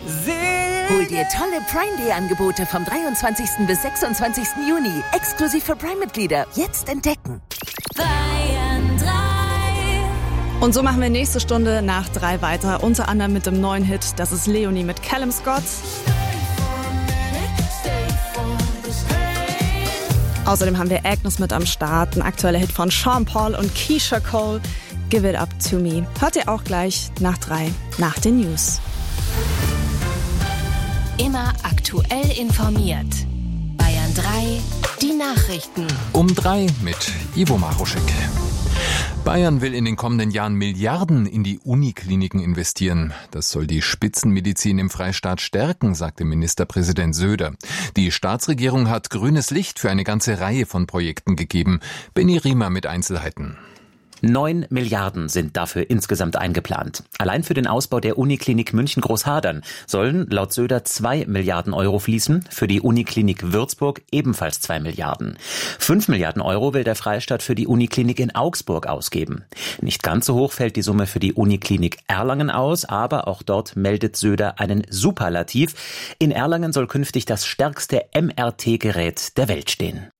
Hol dir tolle Prime Day Angebote vom 23. bis 26. Juni. Exklusiv für Prime-Mitglieder. Jetzt entdecken. Bayern 3. Und so machen wir nächste Stunde nach 3 weiter. Unter anderem mit dem neuen Hit. Das ist Leonie mit Callum Scott. Außerdem haben wir Agnes mit am Start. Ein aktueller Hit von Sean Paul und Keisha Cole. Give It Up To Me. Hört ihr auch gleich nach 3, nach den News. Immer aktuell informiert. Bayern 3, die Nachrichten. Um 3 mit Ivo Maruschek. Bayern will in den kommenden Jahren Milliarden in die Unikliniken investieren. Das soll die Spitzenmedizin im Freistaat stärken, sagte Ministerpräsident Söder. Die Staatsregierung hat grünes Licht für eine ganze Reihe von Projekten gegeben. Benny Riemer mit Einzelheiten. 9 Milliarden sind dafür insgesamt eingeplant. Allein für den Ausbau der Uniklinik München-Großhadern sollen laut Söder 2 Milliarden Euro fließen, für die Uniklinik Würzburg ebenfalls 2 Milliarden. 5 Milliarden Euro will der Freistaat für die Uniklinik in Augsburg ausgeben. Nicht ganz so hoch fällt die Summe für die Uniklinik Erlangen aus, aber auch dort meldet Söder einen Superlativ. In Erlangen soll künftig das stärkste MRT-Gerät der Welt stehen.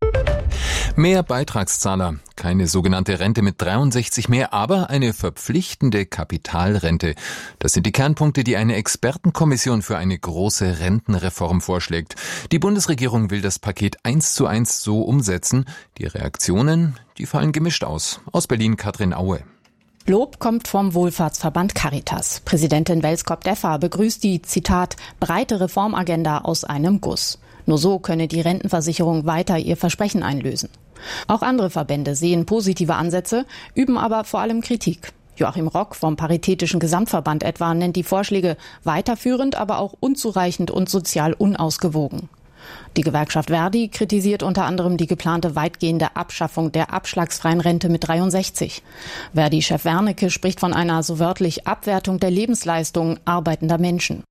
Mehr Beitragszahler, keine sogenannte Rente mit 63 mehr, aber eine verpflichtende Kapitalrente. Das sind die Kernpunkte, die eine Expertenkommission für eine große Rentenreform vorschlägt. Die Bundesregierung will das Paket 1:1 so umsetzen. Die Reaktionen, die fallen gemischt aus. Aus Berlin Katrin Aue. Lob kommt vom Wohlfahrtsverband Caritas. Präsidentin Welskop-Deffer begrüßt die, Zitat, breite Reformagenda aus einem Guss. Nur so könne die Rentenversicherung weiter ihr Versprechen einlösen. Auch andere Verbände sehen positive Ansätze, üben aber vor allem Kritik. Joachim Rock vom Paritätischen Gesamtverband etwa nennt die Vorschläge weiterführend, aber auch unzureichend und sozial unausgewogen. Die Gewerkschaft Verdi kritisiert unter anderem die geplante weitgehende Abschaffung der abschlagsfreien Rente mit 63. Verdi-Chef Wernicke spricht von einer so wörtlich Abwertung der Lebensleistungen arbeitender Menschen.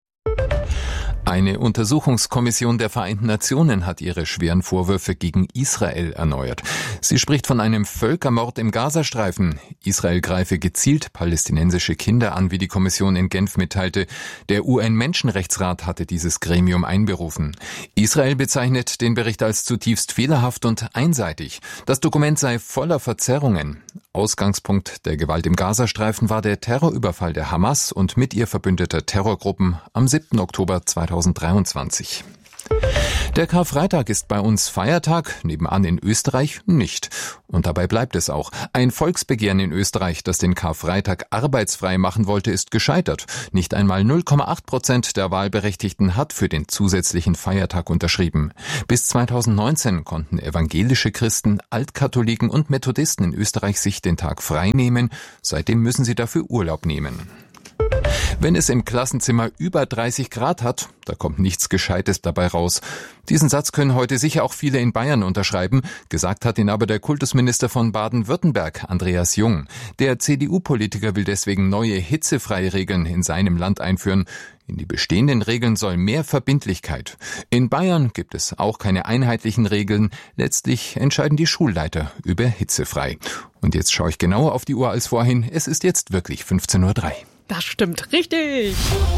Eine Untersuchungskommission der Vereinten Nationen hat ihre schweren Vorwürfe gegen Israel erneuert. Sie spricht von einem Völkermord im Gazastreifen. Israel greife gezielt palästinensische Kinder an, wie die Kommission in Genf mitteilte. Der UN-Menschenrechtsrat hatte dieses Gremium einberufen. Israel bezeichnet den Bericht als zutiefst fehlerhaft und einseitig. Das Dokument sei voller Verzerrungen. Ausgangspunkt der Gewalt im Gazastreifen war der Terrorüberfall der Hamas und mit ihr verbündeter Terrorgruppen am 7. Oktober 2023. Der Karfreitag ist bei uns Feiertag, nebenan in Österreich nicht. Und dabei bleibt es auch. Ein Volksbegehren in Österreich, das den Karfreitag arbeitsfrei machen wollte, ist gescheitert. Nicht einmal 0,8% der Wahlberechtigten hat für den zusätzlichen Feiertag unterschrieben. Bis 2019 konnten evangelische Christen, Altkatholiken und Methodisten in Österreich sich den Tag frei nehmen. Seitdem müssen sie dafür Urlaub nehmen. Wenn es im Klassenzimmer über 30 Grad hat, da kommt nichts Gescheites dabei raus. Diesen Satz können heute sicher auch viele in Bayern unterschreiben. Gesagt hat ihn aber der Kultusminister von Baden-Württemberg, Andreas Jung. Der CDU-Politiker will deswegen neue hitzefreie Regeln in seinem Land einführen. In die bestehenden Regeln soll mehr Verbindlichkeit. In Bayern gibt es auch keine einheitlichen Regeln. Letztlich entscheiden die Schulleiter über hitzefrei. Und jetzt schaue ich genauer auf die Uhr als vorhin. Es ist jetzt wirklich 15:03 Uhr. Das stimmt richtig.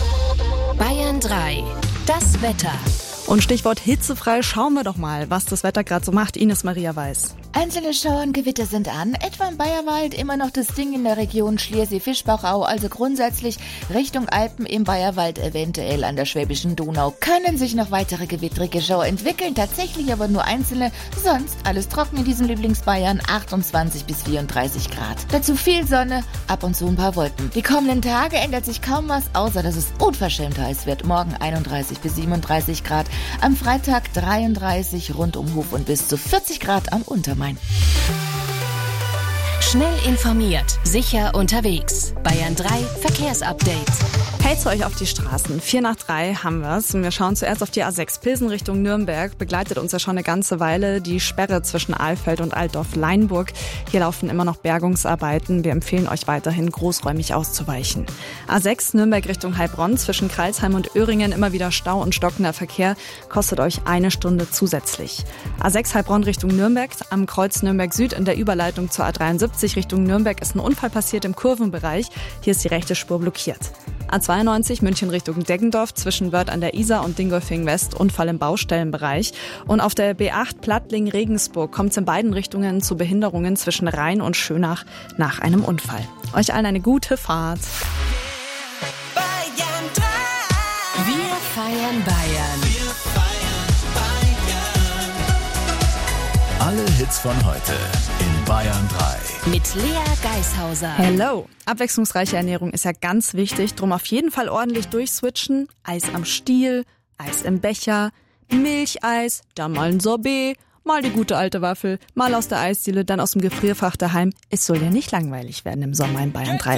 Bayern 3, das Wetter. Und Stichwort hitzefrei, schauen wir doch mal, was das Wetter gerade so macht. Ines Maria Weiß. Einzelne Schauer und Gewitter sind an, etwa im Bayerwald, immer noch das Ding in der Region Schliersee-Fischbachau, also grundsätzlich Richtung Alpen im Bayerwald, eventuell an der Schwäbischen Donau. Können sich noch weitere gewittrige Schauer entwickeln, tatsächlich aber nur einzelne, sonst alles trocken in diesem Lieblingsbayern, 28 bis 34 Grad. Dazu viel Sonne, ab und zu ein paar Wolken. Die kommenden Tage ändert sich kaum was, außer dass es unverschämt heiß wird. Morgen 31 bis 37 Grad, am Freitag 33 rund um Hof und bis zu 40 Grad am Untermain. Schnell informiert, sicher unterwegs. Bayern 3 Verkehrsupdate. Hey zu euch auf die Straßen. 2:04 haben wir's. Und wir schauen zuerst auf die A6 Pilsen Richtung Nürnberg. Begleitet uns ja schon eine ganze Weile die Sperre zwischen Alfeld und Altdorf-Leinburg. Hier laufen immer noch Bergungsarbeiten. Wir empfehlen euch weiterhin, großräumig auszuweichen. A6 Nürnberg Richtung Heilbronn. Zwischen Crailsheim und Öhringen immer wieder Stau und stockender Verkehr. Kostet euch 1 Stunde zusätzlich. A6 Heilbronn Richtung Nürnberg. Am Kreuz Nürnberg Süd in der Überleitung zur A73 Richtung Nürnberg ist ein Unfall passiert im Kurvenbereich. Hier ist die rechte Spur blockiert. A92 München Richtung Deggendorf zwischen Wörth an der Isar und Dingolfing West, Unfall im Baustellenbereich. Und auf der B8 Plattling-Regensburg kommt es in beiden Richtungen zu Behinderungen zwischen Rhein und Schönach nach einem Unfall. Euch allen eine gute Fahrt. Wir feiern Bayern. Alle Hits von heute in Bayern 3. Mit Lea Geishauser. Hello! Abwechslungsreiche Ernährung ist ja ganz wichtig, drum auf jeden Fall ordentlich durchswitchen. Eis am Stiel, Eis im Becher, Milcheis, dann mal ein Sorbet, mal die gute alte Waffel, mal aus der Eisdiele, dann aus dem Gefrierfach daheim. Es soll ja nicht langweilig werden im Sommer in Bayern 3.